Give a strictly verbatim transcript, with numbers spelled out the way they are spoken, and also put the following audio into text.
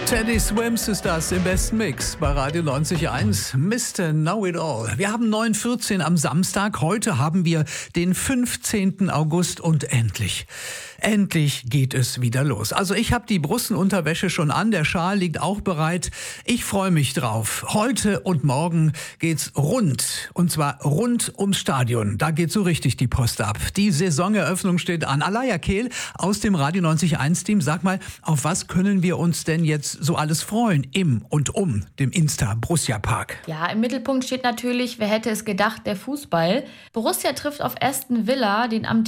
Teddy Swims ist das im besten Mix bei Radio neunzig Komma eins. Mister Know-It-All. Wir haben neun Uhr vierzehn am Samstag. Heute haben wir den fünfzehnten August und endlich, endlich geht es wieder los. Also ich habe die Brussenunterwäsche schon an, der Schal liegt auch bereit. Ich freue mich drauf. Heute und morgen geht's rund. Und zwar rund ums Stadion. Da geht so richtig die Post ab. Die Saisoneröffnung steht an. Alaya Kehl aus dem Radio neunzig Komma eins Team. Sag mal, auf was können wir uns denn jetzt so alles freuen im und um dem Insta Borussia Park? Ja, im Mittelpunkt steht natürlich, wer hätte es gedacht, der Fußball. Borussia trifft auf Aston Villa, den amtierenden